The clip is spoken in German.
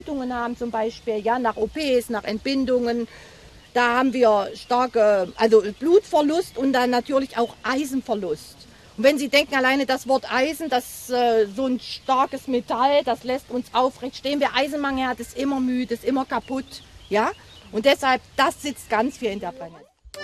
Haben zum Beispiel, ja, nach OPs, nach Entbindungen. Da haben wir starke, also Blutverlust und dann natürlich auch Eisenverlust. Und wenn Sie denken, alleine das Wort Eisen, das so ein starkes Metall, das lässt uns aufrecht stehen. Wer Eisenmangel hat, ist immer müde, ist immer kaputt. Ja? Und deshalb, das sitzt ganz viel in der Brennnessel.